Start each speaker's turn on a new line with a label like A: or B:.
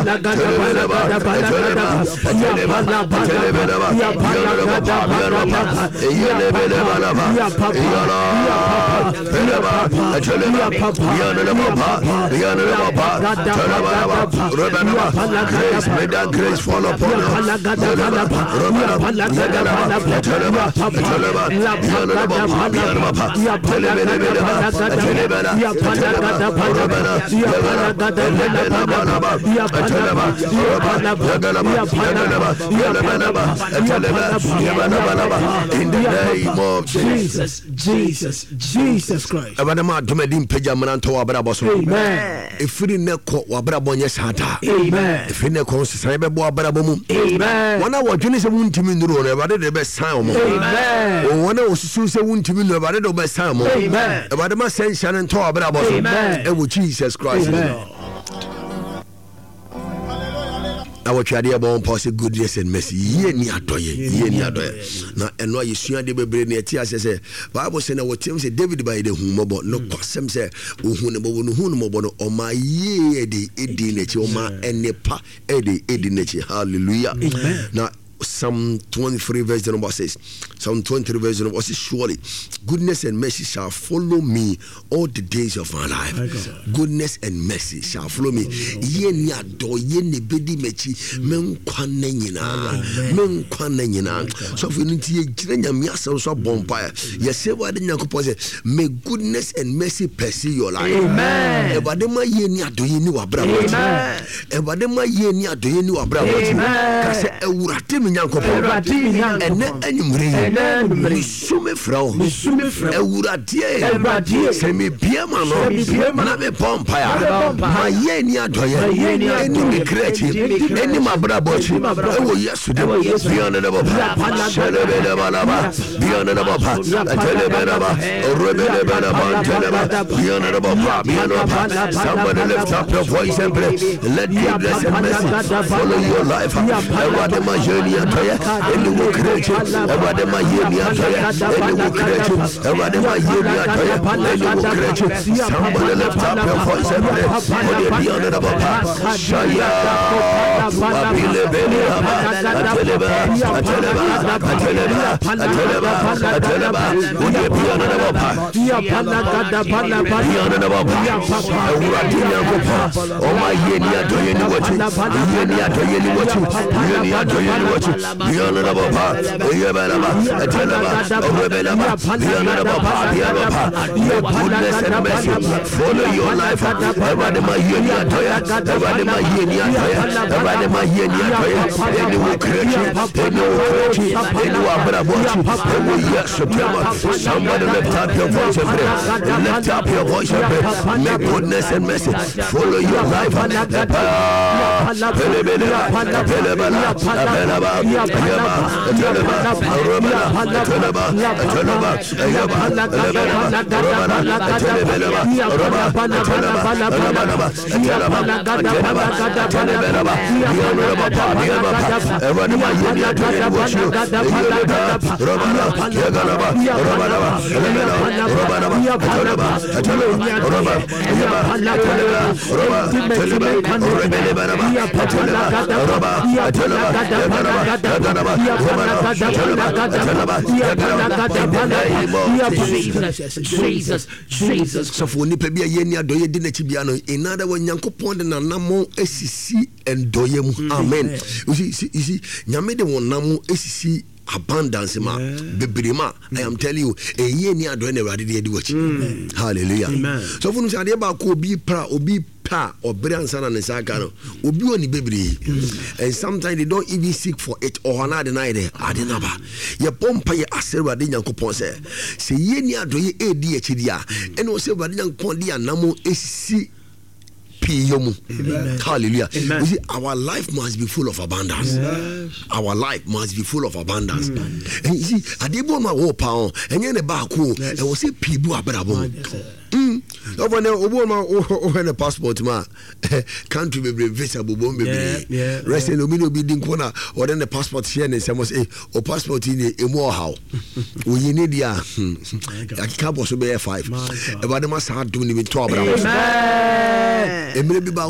A: Grace fall upon in the name of Jesus Christ. Amen. If we neko wabrabo nyesata. Amen. If we neko sisaibe bo wabrabo mu. Amen. Wana wajuni se wuntimi nduro na ebade de be san mo. Amen. Wana osusu se wuntimi nduro ebade de be san mo. Amen. Ebade ma sensia ne nto wabrabo so. Amen. Ewo Jesus Christ. Amen. Our Chadia born posse goodness and mercy. Ye ni adoye. Na eno yesua de bebre na ti ase say Bible say na what him say David by the humobo no kwasem say ohun ne bo no hu no mo no o ma ye de edi na chi o ma enepa edi na chi. Hallelujah. Now Psalm 23 verse number 6. Psalm 23 verse number 6. Surely goodness and mercy shall follow me all the days of my life. Goodness and mercy shall follow me. Ye ni ado ye ni bedi mechi men kwane nyina. So for nti ye gire nyame asem so bonfire. Ye say what the Nyankopon say, may goodness and mercy pursue your life. Amen. Ebade ma ye ni ado ye ni wabra. Amen. Ebade ma ye ni ado ye ni wabra. Amen. Ka se ewurate Nyankopon ene anyumre misume frau ewurade se me biama no na me pompaya ma ye ni adoye eni me krechi eni mabra bochi ewo yesu de biana de baba shelebe de baba biana de baba telebe de baba rebele de baba telebe biana de baba biana. Somebody lift up your voice and pray. Let goodness and mercy follow your life. Ewurade ma journey any will create everybody my year near any will create everybody my year near any will create. Somebody lift up your voice and pray for the beyond the Baba Shaya Abile Bele Ateleba would you be on the Baba beyond the Baba oh my year near to any watching year near to any watching year near to any watching. Beyond the Baba, goodness and mercy follow your life. Everybody my year near toya, everybody my year near toya, everybody my year near toya. Any will create, any will create, any will abroad, any will September. Somebody lift up your voice and pray. Lift up your voice and pray. May goodness and mercy follow your life. Jesus. So for nipa bia ye ni adoye di na chibiano inada wa Nyankopon de nanamo esisi endoyem. Amen. You see nyame de wonamo esisi abundance ma bebrema. I am telling you e ye ni adoye na rade de wachi. Hallelujah. Amen. So for no say ba ko obi pa or Briansana and Sakano, Ubi on the baby. And sometimes they don't even seek for it or not deny it. I didn't know. Your pompa, your Asera Dinian Coponse. Say, Yenia do ye ADHD, and also Badian Pondia Namo SC. Hallelujah. You see, our life must be full of abundance. Yes. Our life must be full of abundance. And you see, I did my war pound and then the back and was a people abrabo. Over there, when a passport ma country be visible bomb be rest in the be din corner or then the passport here and some say or passport in a more how we need ya I can't possibly be 5 about the must have to even 12 hours.